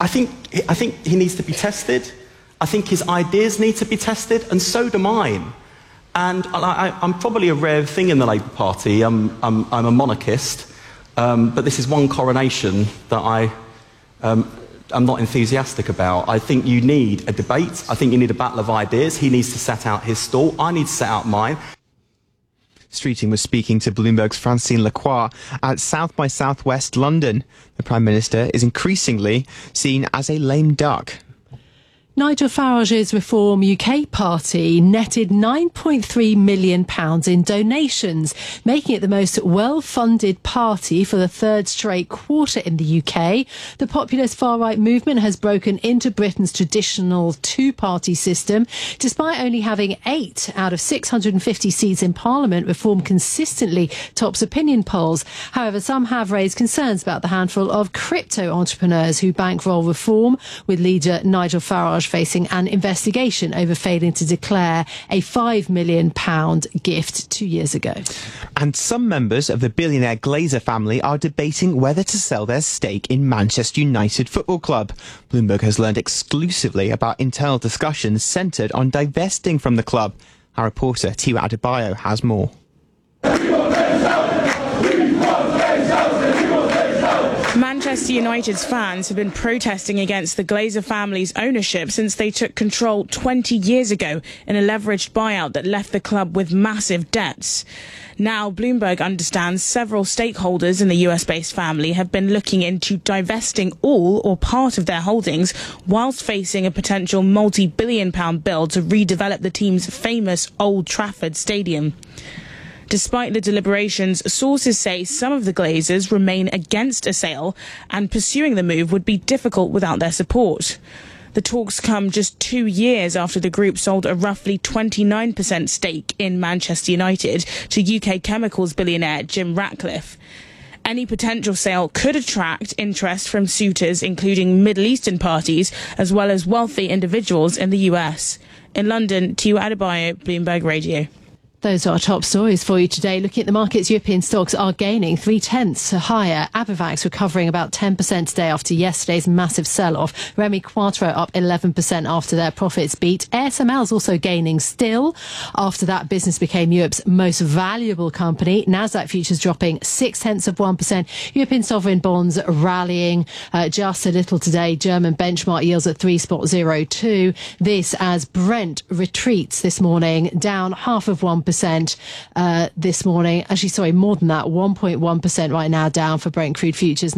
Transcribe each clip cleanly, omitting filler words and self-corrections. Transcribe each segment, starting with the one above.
think he needs to be tested. I think his ideas need to be tested, and so do mine. And I'm probably a rare thing in the Labour Party. I'm a monarchist, but this is one coronation that I'm not enthusiastic about. I think you need a debate. I think you need a battle of ideas. He needs to set out his stall. I need to set out mine. Streeting was speaking to Bloomberg's Francine Lacroix at South by Southwest London. The Prime Minister is increasingly seen as a lame duck. Nigel Farage's Reform UK party netted £9.3 million in donations, making it the most well-funded party for the third straight quarter in the UK. The populist far-right movement has broken into Britain's traditional two-party system. Despite only having 8 out of 650 seats in Parliament, Reform consistently tops opinion polls. However, some have raised concerns about the handful of crypto entrepreneurs who bankroll Reform, with leader Nigel Farage facing an investigation over failing to declare a £5 million gift 2 years ago. And some members of the billionaire Glazer family are debating whether to sell their stake in Manchester United Football Club. Bloomberg has learned exclusively about internal discussions centred on divesting from the club. Our reporter, Tiwa Adebayo, has more. Manchester United's fans have been protesting against the Glazer family's ownership since they took control 20 years ago in a leveraged buyout that left the club with massive debts. Now, Bloomberg understands several stakeholders in the US-based family have been looking into divesting all or part of their holdings whilst facing a potential multi-billion-pound bill to redevelop the team's famous Old Trafford Stadium. Despite the deliberations, sources say some of the Glazers remain against a sale, and pursuing the move would be difficult without their support. The talks come just 2 years after the group sold a roughly 29% stake in Manchester United to UK chemicals billionaire Jim Ratcliffe. Any potential sale could attract interest from suitors, including Middle Eastern parties, as well as wealthy individuals in the US. In London, Tiwa Adebayo, Bloomberg Radio. Those are our top stories for you today. Looking at the markets, European stocks are gaining 0.3 higher. Abivax recovering about 10% today after yesterday's massive sell-off. Rémy Cointreau up 11% after their profits beat. ASML is also gaining still. After that business became Europe's most valuable company. Nasdaq futures dropping 0.6%. European sovereign bonds rallying just a little today. German benchmark yields at 3.02. This as Brent retreats this morning, down 0.5% this morning. Actually, sorry, more than that, 1.1% right now down for Brent crude futures,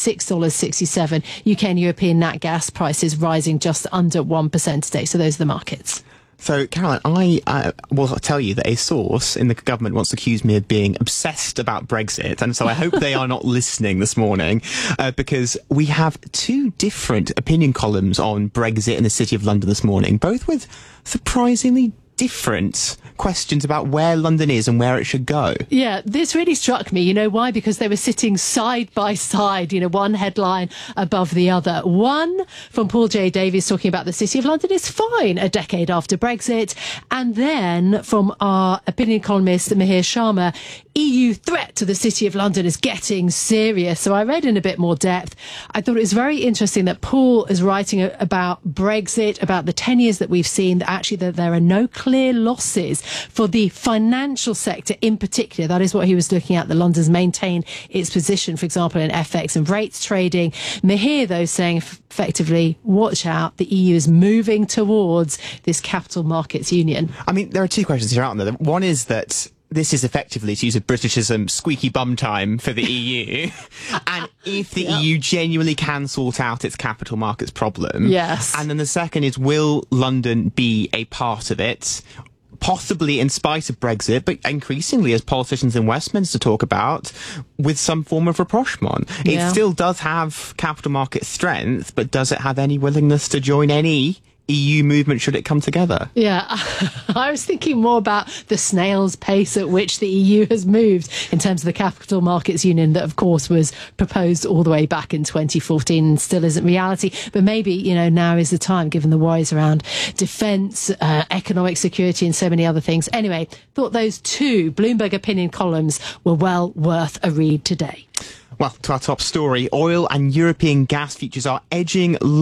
$96.67. UK and European nat gas prices rising just under 1% today. So those are the markets. So, Caroline, I will tell you that a source in the government wants to accuse me of being obsessed about Brexit, and so I hope they are not listening this morning, because we have 2 different opinion columns on Brexit in the City of London this morning, both with surprisingly different questions about where London is and where it should go. Yeah, this really struck me. You know why? Because they were sitting side by side, one headline above the other. One from Paul J. Davies talking about the City of London is fine a decade after Brexit. And then from our opinion columnist, Mihir Sharma, EU threat to the City of London is getting serious. So I read in a bit more depth. I thought it was very interesting that Paul is writing about Brexit, about the 10 years that we've seen, that actually that there are no clear losses for the financial sector in particular. That is what he was looking at. The London's maintained its position, for example, in FX and rates trading. Mihir, though, saying effectively, watch out, the EU is moving towards this capital markets union. I mean, there are 2 questions here, aren't there? One is that this is effectively, to use a Britishism, squeaky bum time for the EU. And if the EU genuinely can sort out its capital markets problem. Yes. And then the second is, will London be a part of it? Possibly in spite of Brexit, but increasingly, as politicians in Westminster talk about, with some form of rapprochement. Yeah. It still does have capital market strength, but does it have any willingness to join any EU movement should it come together? Yeah, I was thinking more about the snail's pace at which the EU has moved in terms of the Capital Markets Union that, of course, was proposed all the way back in 2014 and still isn't reality. But maybe, now is the time, given the worries around defence, economic security and so many other things. Anyway, thought those 2 Bloomberg opinion columns were well worth a read today. Well, to our top story, oil and European gas futures are edging